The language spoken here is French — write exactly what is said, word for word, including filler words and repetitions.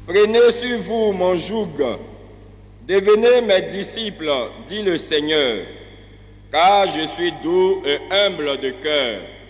Prenez sur vous mon joug, devenez mes disciples, dit le Seigneur, car je suis doux et humble de cœur,